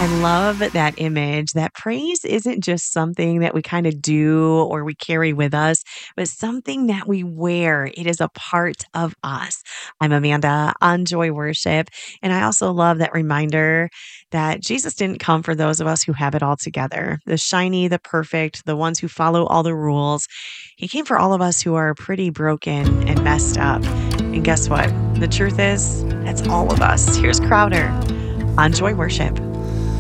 I love that image that praise isn't just something that we kind of do or we carry with us, but something that we wear. It is a part of us. I'm Amanda on Joy Worship. And I also love that reminder that Jesus didn't come for those of us who have it all together, the shiny, the perfect, the ones who follow all the rules. He came for all of us who are pretty broken and messed up. And guess what? The truth is, that's all of us. Here's Crowder on Joy Worship.